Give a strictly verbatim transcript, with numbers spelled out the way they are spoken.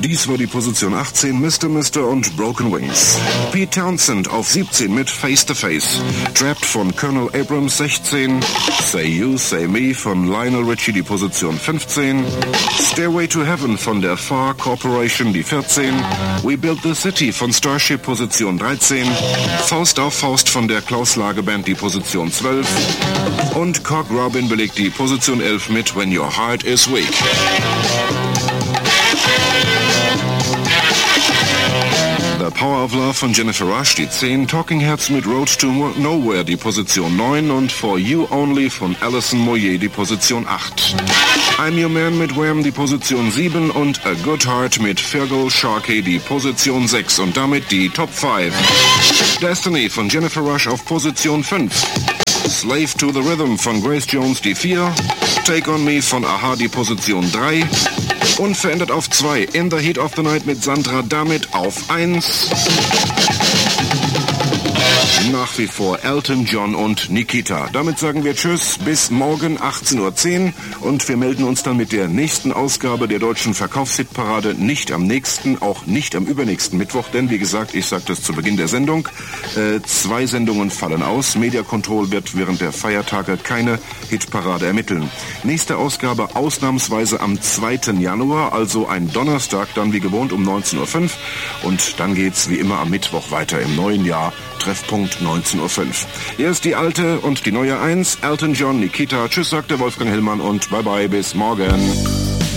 Dies war die Position achtzehn, Mister Mister und Broken Wings. Pete Townsend auf siebzehn mit Face to Face. Trapped von Colonel Abrams sechzehn. Say You, Say Me von Lionel Richie die Position fünfzehn. Stairway to Heaven von der Far Corporation die vierzehn. We Build the City von Starship Position dreizehn. Faust auf Faust von der Klaus Lage Band die Position zwölf. Und Cock Robin belegt die Position elf mit When Your Heart is Weak. The Power of Love von Jennifer Rush die zehn, Talking Heads mit Road to Nowhere die Position neun und For You Only von Alison Moyet die Position acht. I'm Your Man mit Wham die Position sieben und A Good Heart mit Fergal Sharkey die Position sechs und damit die Top fünf. Destiny von Jennifer Rush auf Position fünf. Slave to the Rhythm von Grace Jones die vier. Take on Me von Aha die Position drei. Unverändert auf zwei. In the Heat of the Night mit Sandra damit auf eins. Nach wie vor Elton John und Nikita. Damit sagen wir Tschüss, bis morgen achtzehn Uhr zehn und wir melden uns dann mit der nächsten Ausgabe der deutschen Verkaufshitparade nicht am nächsten, auch nicht am übernächsten Mittwoch, denn wie gesagt, ich sagte es zu Beginn der Sendung, äh, zwei Sendungen fallen aus. Media Control wird während der Feiertage keine Hitparade ermitteln. Nächste Ausgabe ausnahmsweise am zweiten Januar, also ein Donnerstag, dann wie gewohnt um neunzehn Uhr fünf und dann geht's wie immer am Mittwoch weiter im neuen Jahr. Treffpunkt neunzehn Uhr fünf. Erst die alte und die neue eins, Elton John, Nikita. Tschüss, sagt der Wolfgang Hillmann und bye bye, bis morgen.